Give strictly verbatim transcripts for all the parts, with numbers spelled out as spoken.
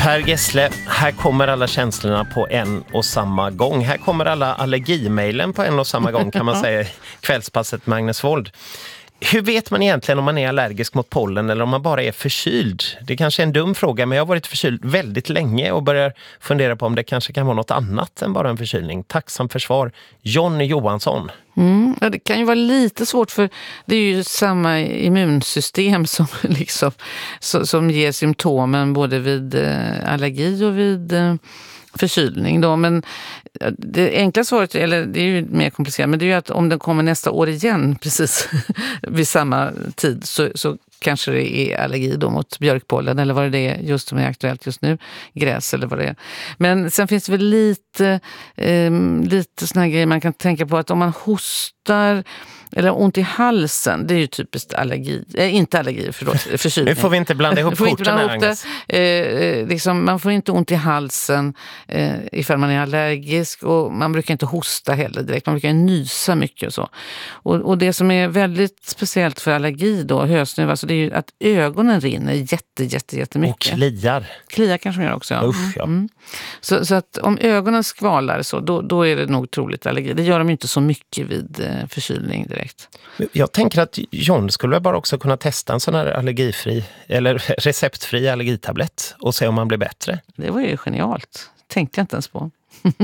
Per Gessle, här kommer alla känslorna på en och samma gång. Här kommer alla allergimailen på en och samma gång, kan man säga i kvällspasset med Agnes Wold. Hur vet man egentligen om man är allergisk mot pollen eller om man bara är förkyld? Det kanske är en dum fråga, men jag har varit förkyld väldigt länge och börjar fundera på om det kanske kan vara något annat än bara en förkylning. Tacksam för svar, Jonny Johansson. Mm, ja, det kan ju vara lite svårt, för det är ju samma immunsystem som, liksom, så, som ger symptomen både vid eh, allergi och vid eh, förkylning. Då. Men det enkla svaret, eller det är ju mer komplicerat, men det är ju att om den kommer nästa år igen precis vid samma tid så, så kanske det är allergi då mot björkpollen eller vad det är just som är aktuellt just nu, gräs eller vad det är. Men sen finns det väl lite, eh, lite såna här grejer man kan tänka på, att om man hostar eller ont i halsen, det är ju typiskt allergi. Eh, inte allergi, förlåt, förkylning. Nu får vi inte blanda ihop korten här, Agnes. Eh, liksom, man får inte ont i halsen eh, ifall man är allergisk, och man brukar inte hosta heller direkt. Man brukar nysa mycket och så. Och, och det som är väldigt speciellt för allergi då, hösnuva, alltså det är ju att ögonen rinner jätte, jätte, jättemycket. Och kliar. Kliar kanske man gör också, ja. Usch, ja. Mm. Så, så att om ögonen skvalar så, då, då är det nog troligt allergi. Det gör de inte så mycket vid eh, förkylning direkt. Jag tänker att John skulle bara också kunna testa en sån här allergifri eller receptfri allergitablett och se om man blir bättre. Det var ju genialt. Tänkte jag inte ens på.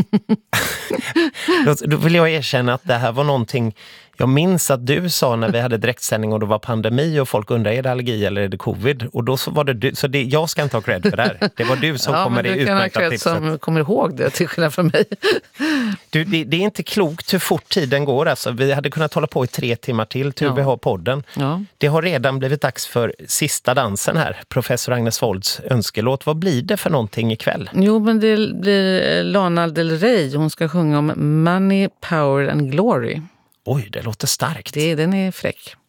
då, då vill jag erkänna att det här var någonting jag minns att du sa när vi hade direktsändning och det var pandemi och folk undrade, är det allergi eller är det covid? Och då så var det du, så det, jag ska inte ha cred för det här. Det var du som ja, kommer det utmärkta tipset. Ja, men du kan ha cred som kommer ihåg det till skillnad från mig. Du, det, det är inte klokt hur fort tiden går. Alltså, vi hade kunnat hålla på i tre timmar till till ja. vi har podden. Ja. Det har redan blivit dags för sista dansen här. Professor Agnes Wolds önskelåt. Vad blir det för någonting ikväll? Jo, men det blir Lana Del Rey. Hon ska sjunga om Money, Power and Glory. Oj, det låter starkt. Det, den är fräck.